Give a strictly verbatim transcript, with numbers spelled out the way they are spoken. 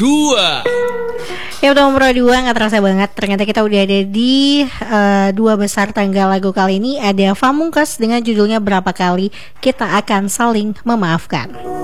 dua. Ya udah nomor dua, gak terasa banget. Ternyata kita udah ada di uh, dua besar tanggal lagu kali ini. Ada Pamungkas dengan judulnya Berapa Kali Kita Akan Saling Memaafkan.